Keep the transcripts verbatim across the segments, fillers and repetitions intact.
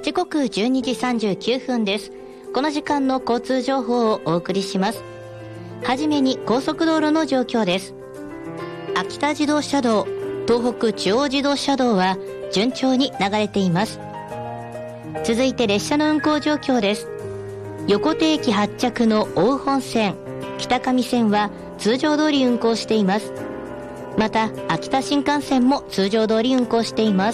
時刻じゅうにじさんじゅうきゅうふんです。この時間の交通情報をお送りします。はじめに高速道路の状況です。秋田自動車道、東北中央自動車道は順調に流れています。続いて列車の運行状況です。横手駅発着の奥羽本線、北上線は通常通り運行しています。また秋田新幹線も通常通り運行しています。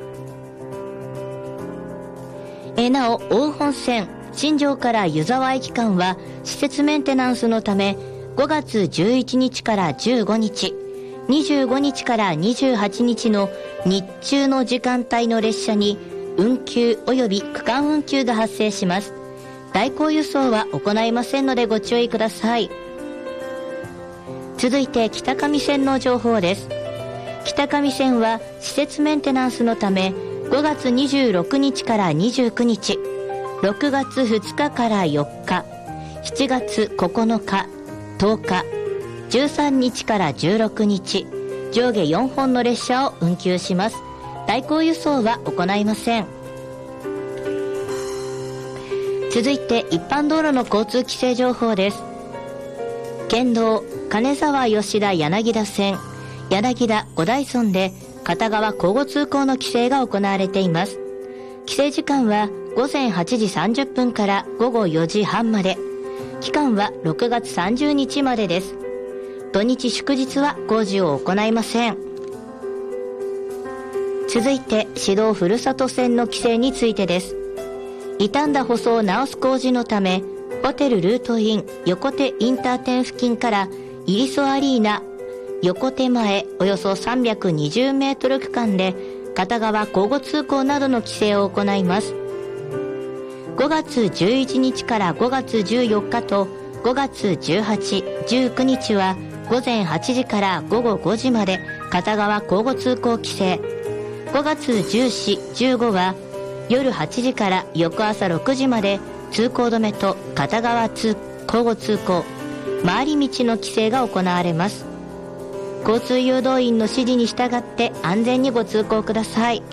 えなお奥羽本線新庄から湯沢駅間は施設メンテナンスのためごがつじゅういちにちからじゅうごにち、にじゅうごにちからにじゅうはちにちの日中の時間帯の列車に運休及び区間運休が発生します。代行輸送は行いませんのでご注意ください。続いて北上線の情報です。北上線は施設メンテナンスのためごがつにじゅうろくにちからにじゅうくにち、ろくがつふつかからよっか、しちがつここのか、とおか、じゅうさんにちからじゅうろくにち、上下よんほんの列車を運休します。代行輸送は行いません。続いて一般道路の交通規制情報です。県道金沢吉田柳田線柳田五大村で片側交互通行の規制が行われています。規制時間はごぜんはちじさんじゅっぷんからごごよじはんまで、期間はろくがつさんじゅうにちまでです。土日祝日は工事を行いません。続いて市道ふるさと線の規制についてです。傷んだ舗装を直す工事のためホテルルートイン横手インター店付近からイリソアリーナ横手前およそさんびゃくにじゅうメートル区間で片側交互通行などの規制を行います。ごがつじゅういちにちからごがつじゅうよっかとごがつじゅうはち、じゅうくにちはごぜんはちじからごごごじまで片側交互通行規制。ごがつじゅうよん、じゅうごは夜はちじから翌朝ろくじまで通行止めと片側通交互通行、回り道の規制が行われます。交通誘導員の指示に従って安全にご通行ください。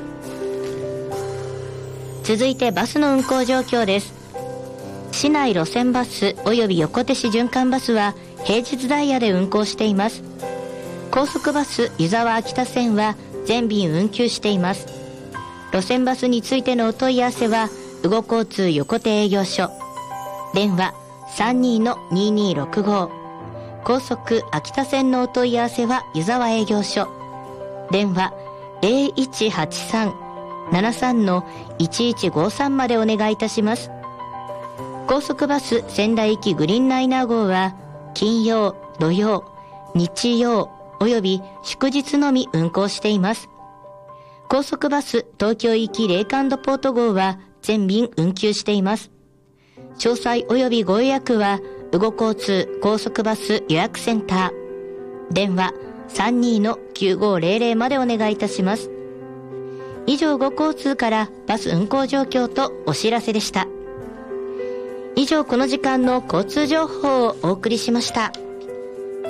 続いてバスの運行状況です。市内路線バスおよび横手市循環バスは平日ダイヤで運行しています。高速バス湯沢秋田線は全便運休しています。路線バスについてのお問い合わせは羽後交通横手営業所、電話 さんにーのにーにーろくご、高速秋田線のお問い合わせは湯沢営業所、電話 ゼロいちはちさん ななさんのいちいちごさんまでお願いいたします。高速バス仙台行きグリーンライナー号は金曜、土曜、日曜および祝日のみ運行しています。高速バス東京行きレイク&ポート号は全便運休しています。詳細およびご予約は羽後交通高速バス予約センター、電話 さんにーのきゅうごぜろぜろ までお願いいたします。以上、羽後交通からバス運行状況とお知らせでした。以上、この時間の交通情報をお送りしました。